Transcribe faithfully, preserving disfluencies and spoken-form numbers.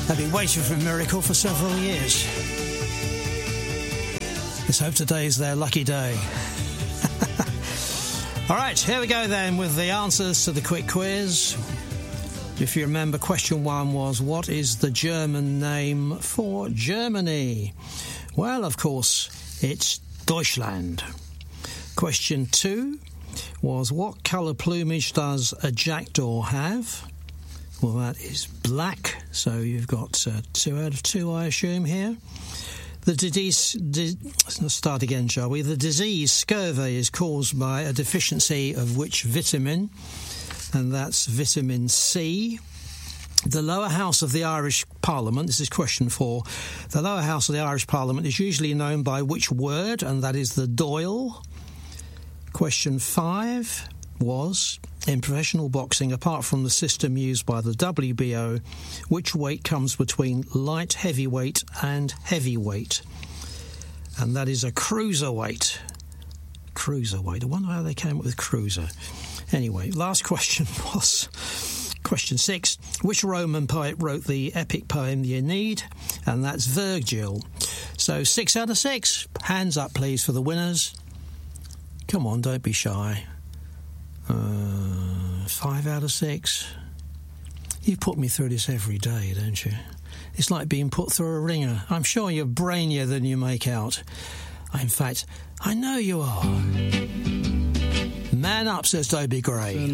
I've been waiting for a miracle for several years. Let's hope today is their lucky day. All right, here we go then with the answers to the quick quiz. If you remember, question one was, what is the German name for Germany? Well, of course, it's Deutschland. Question two was, what colour plumage does a jackdaw have? Well, that is black, so you've got uh, two out of two, I assume, here. The disease, di- let's start again, shall we? The disease scurvy is caused by a deficiency of which vitamin? And that's vitamin C. The lower house of the Irish Parliament, this is question four, the lower house of the Irish Parliament is usually known by which word? And that is the Dáil. Question five was, in professional boxing, apart from the system used by the W B O, which weight comes between light heavyweight and heavyweight? And that is a cruiserweight. Cruiserweight. I wonder how they came up with cruiser. Anyway, last question was question six. Which Roman poet wrote the epic poem The Aeneid? And that's Virgil. So six out of six. Hands up, please, for the winners. Come on, don't be shy. Uh, five out of six. You put me through this every day, don't you? It's like being put through a ringer. I'm sure you're brainier than you make out. In fact, I know you are. Man up, says Toby Gray.